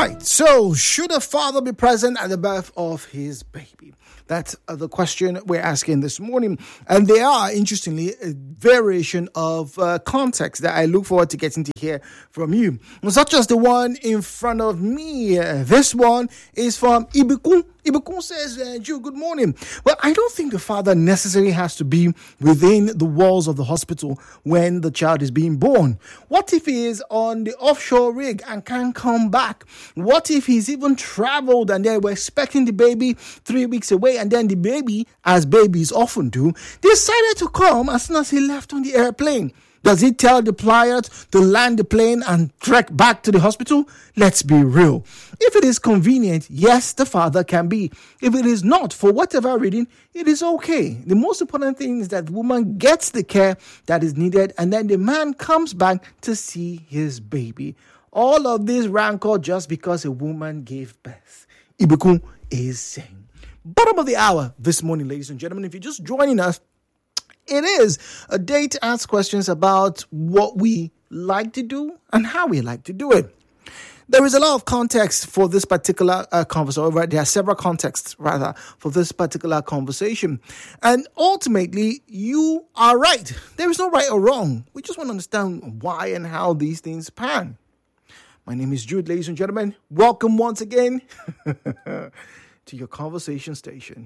right, so should a father be present at the birth of his baby? That's the question we're asking this morning. And there are, interestingly, a variation of context that I look forward to getting to hear from you. Such as the one in front of me. This one is from Ibukun. Ibukun says, Joe, good morning. Well, I don't think the father necessarily has to be within the walls of the hospital when the child is being born. What if he is on the offshore rig and can't come back? What if he's even traveled and they were expecting the baby 3 weeks away, and then the baby, as babies often do, decided to come as soon as he left on the airplane? Does he tell the pilot to land the plane and trek back to the hospital? Let's be real. If it is convenient, yes, the father can be. If it is not, for whatever reason, it is okay. The most important thing is that the woman gets the care that is needed, and then the man comes back to see his baby. All of this rancor just because a woman gave birth. Ibukun is saying. Bottom of the hour this morning, ladies and gentlemen. If you're just joining us, it is a day to ask questions about what we like to do and how we like to do it. There is a lot of context for this particular conversation. There are several contexts, rather, for this particular conversation. And ultimately, you are right. There is no right or wrong. We just want to understand why and how these things pan. My name is Jude, ladies and gentlemen. Welcome once again to your conversation station.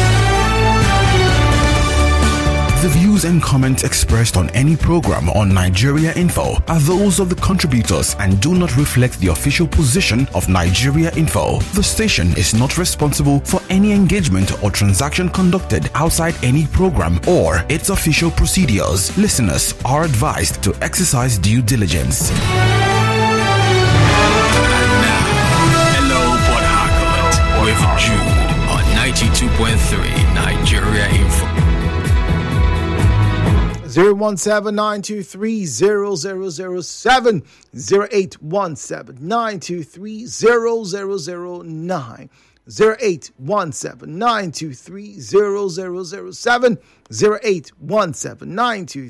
The views and comments expressed on any program on Nigeria Info are those of the contributors and do not reflect the official position of Nigeria Info. The station is not responsible for any engagement or transaction conducted outside any program or its official procedures. Listeners are advised to exercise due diligence. Hello, Port Harcourt with Jude on 92.3 Nigeria Info. 017-923-0007, 08179230009, 08179230007, 0817923